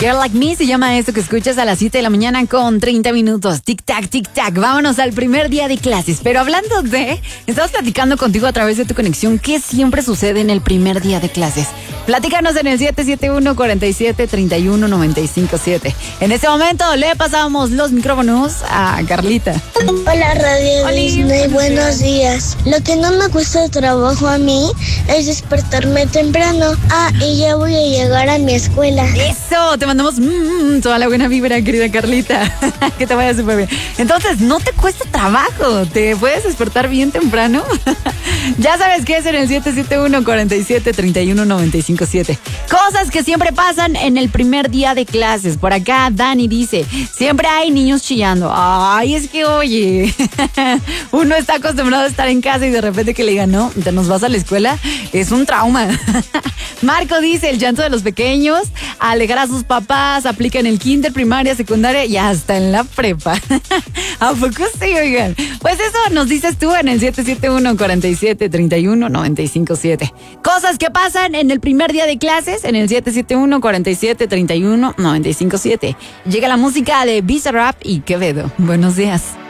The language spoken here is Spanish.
Girl Like Me se llama esto que escuchas a las 7 de la mañana con 30 minutos. Tic-tac, tic-tac. Vámonos al primer día de clases. Pero hablando de... Estamos platicando contigo a través de tu conexión. ¿Qué siempre sucede en el primer día de clases? Platícanos en el 771-47-31-957. En este momento le pasamos los micrófonos a Carlita. Hola, Radio Disney. Buenos días. Lo que no me cuesta trabajo a mí es despertarme temprano. Y ya voy a llegar a mi escuela. Eso, te mandamos toda la buena vibra, querida Carlita. Que te vaya súper bien. Entonces, no te cuesta trabajo. ¿Te puedes despertar bien temprano? Ya sabes qué es en el 771-47-31-957. Cosas que siempre pasan en el primer día de clases. Por acá, Dani dice, siempre hay niños chillando. Ay, es que, oye, uno está acostumbrado a estar en casa y de repente que le digan, no, te nos vas a la escuela, es un trauma. Marco dice, el llanto de los pequeños, alejar a sus papás, aplica en el kinder, primaria, secundaria y hasta en la prepa. ¿A poco sí, oigan? Pues eso nos dices tú en el 771-47-31-957. Cosas que pasan en el primer día de clases en el 771-47-31-957. Llega la música de Bizarrap y Quevedo. Buenos días.